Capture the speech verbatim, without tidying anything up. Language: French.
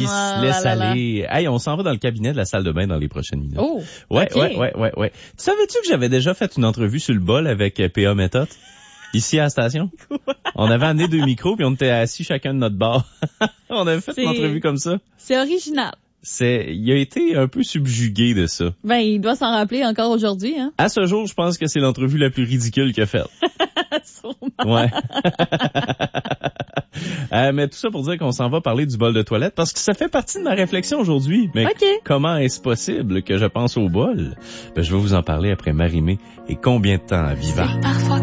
Ah, se laisse là, là, aller. Hey, on s'en va dans le cabinet de la salle de bain dans les prochaines minutes. Oh, ouais, okay. ouais, ouais, ouais, ouais. Tu savais-tu que j'avais déjà fait une entrevue sur le bol avec P A Méthode? Ici à la station? On avait amené deux micros puis on était assis chacun de notre bar. On avait fait C'est... une entrevue comme ça. C'est original. C'est, il a été un peu subjugué de ça. Ben, il doit s'en rappeler encore aujourd'hui, hein. À ce jour, je pense que c'est l'entrevue la plus ridicule qu'il a faite. Sûrement. Ouais. euh, mais tout ça pour dire qu'on s'en va parler du bol de toilette parce que ça fait partie de ma réflexion aujourd'hui. Mais okay. Comment est-ce possible que je pense au bol? Ben, je vais vous en parler après Marie-Mé et combien de temps à Viva.